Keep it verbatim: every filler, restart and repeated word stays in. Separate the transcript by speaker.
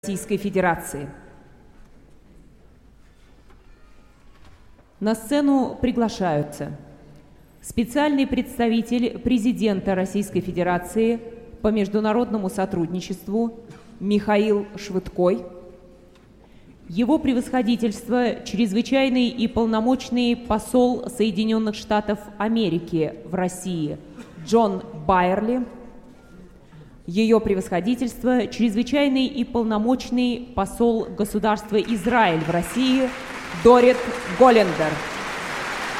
Speaker 1: Российской Федерации. На сцену приглашаются специальный представитель президента Российской Федерации по международному сотрудничеству Михаил Швыдкой, его превосходительство чрезвычайный и полномочный посол Соединенных Штатов Америки в России Джон Байерли, ее превосходительство чрезвычайный и полномочный посол государства Израиль в России Дорит Голлендер.